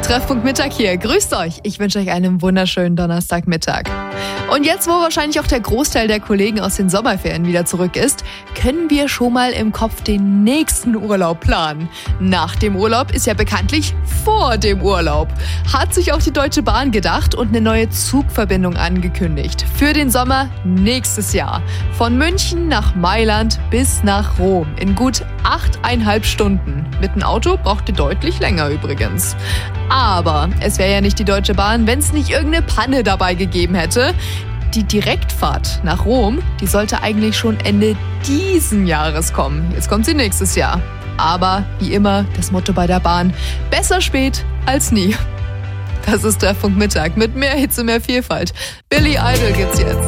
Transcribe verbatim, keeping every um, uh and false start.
Treffpunkt Mittag hier. Grüßt euch. Ich wünsche euch einen wunderschönen Donnerstagmittag. Und jetzt, wo wahrscheinlich auch der Großteil der Kollegen aus den Sommerferien wieder zurück ist, können wir schon mal im Kopf den nächsten Urlaub planen. Nach dem Urlaub ist ja bekanntlich vor dem Urlaub. Hat sich auch die Deutsche Bahn gedacht und eine neue Zugverbindung angekündigt. Für den Sommer nächstes Jahr. Von München nach Mailand bis nach Rom. In gut achteinhalb Stunden. Mit dem Auto braucht ihr deutlich länger übrigens. Aber es wäre ja nicht die Deutsche Bahn, wenn es nicht irgendeine Panne dabei gegeben hätte. Die Direktfahrt nach Rom, die sollte eigentlich schon Ende diesen Jahres kommen. Jetzt kommt sie nächstes Jahr. Aber wie immer, das Motto bei der Bahn: besser spät als nie. Das ist Treffpunkt Mittag mit mehr Hitze, mehr Vielfalt. Billy Idol gibt's jetzt.